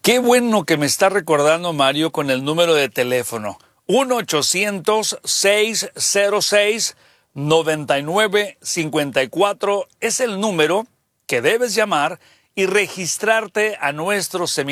Qué bueno que me está recordando Mario con el número de teléfono. 1-800-606-9954 es el número que debes llamar y registrarte a nuestro seminario.